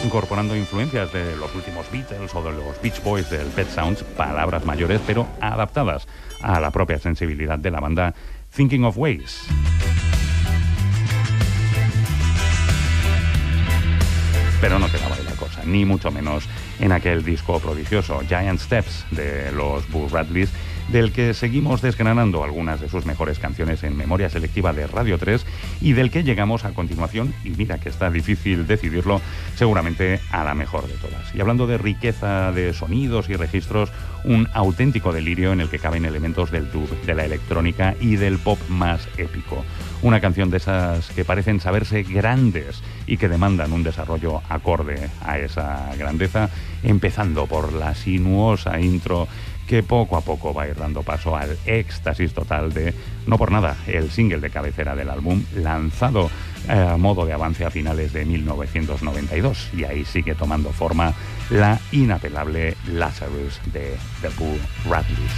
incorporando influencias de los últimos Beatles o de los Beach Boys del Pet Sounds, palabras mayores, pero adaptadas a la propia sensibilidad de la banda Thinking of Ways. Pero no quedaba ahí la cosa, ni mucho menos en aquel disco prodigioso Giant Steps de los Boo Radleys, del que seguimos desgranando algunas de sus mejores canciones en memoria selectiva de Radio 3 y del que llegamos a continuación, y mira que está difícil decidirlo, seguramente a la mejor de todas. Y hablando de riqueza de sonidos y registros, un auténtico delirio en el que caben elementos del dub, de la electrónica y del pop más épico. Una canción de esas que parecen saberse grandes y que demandan un desarrollo acorde a esa grandeza, empezando por la sinuosa intro que poco a poco va a ir dando paso al éxtasis total de, no por nada, el single de cabecera del álbum, lanzado a modo de avance a finales de 1992. Y ahí sigue tomando forma la inapelable Lazarus de The Boo Radleys.